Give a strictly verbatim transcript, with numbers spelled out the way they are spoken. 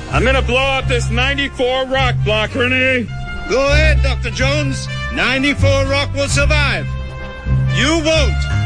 I'm gonna blow out this ninety-four rock block, Renee. Go ahead, Doctor Jones. ninety-four rock will survive. You won't.